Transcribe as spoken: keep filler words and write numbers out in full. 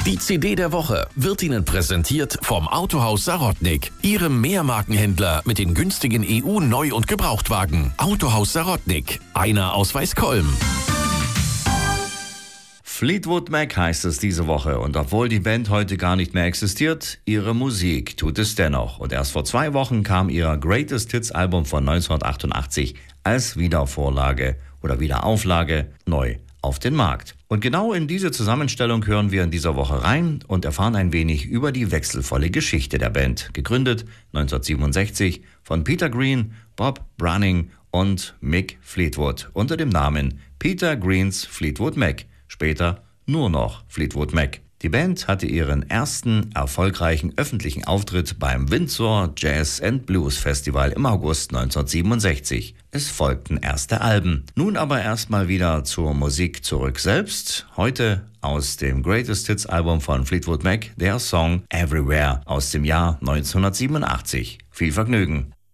Die C D der Woche wird Ihnen präsentiert vom Autohaus Sarotnik, Ihrem Mehrmarkenhändler mit den günstigen E U-Neu- und Gebrauchtwagen. Autohaus Sarotnik, einer aus Weißkolm. Fleetwood Mac heißt es diese Woche und obwohl die Band heute gar nicht mehr existiert, ihre Musik tut es dennoch. Und erst vor zwei Wochen kam ihr Greatest Hits Album von neunzehnhundertachtundachtzig als Wiedervorlage oder Wiederauflage neu auf den Markt. Und genau in diese Zusammenstellung hören wir in dieser Woche rein und erfahren ein wenig über die wechselvolle Geschichte der Band. Gegründet neunzehnhundertsiebenundsechzig von Peter Green, Bob Browning und Mick Fleetwood unter dem Namen Peter Green's Fleetwood Mac, später nur noch Fleetwood Mac. Die Band hatte ihren ersten erfolgreichen öffentlichen Auftritt beim Windsor Jazz and Blues Festival im August neunzehnhundertsiebenundsechzig. Es folgten erste Alben. Nun aber erstmal wieder zur Musik zurück selbst. Heute aus dem Greatest Hits Album von Fleetwood Mac der Song Everywhere aus dem Jahr neunzehnhundertsiebenundachtzig. Viel Vergnügen!